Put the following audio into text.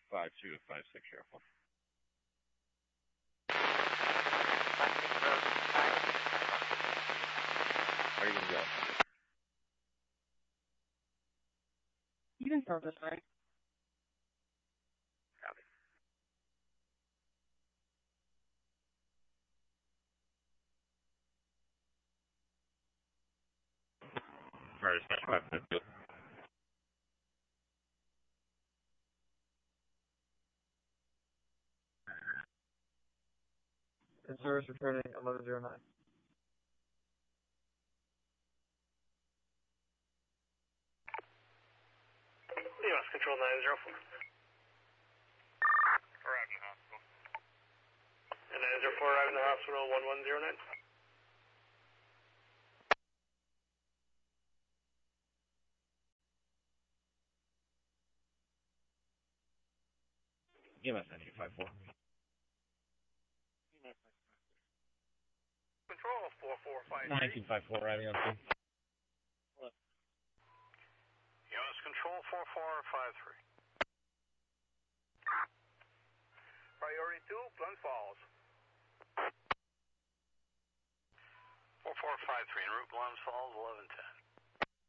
52 to 56 Airport. Where are you going to go? You can start this way. Copy. Right, it's 552. And service returning 1109. US Control 904. Arriving in the hospital. And 904 arriving in the hospital 1109. EMS 1954. Control 4453. 1954 arriving on scene. US Control 4453. Priority 2, Glens Falls. 4453 en route Glens Falls 1110.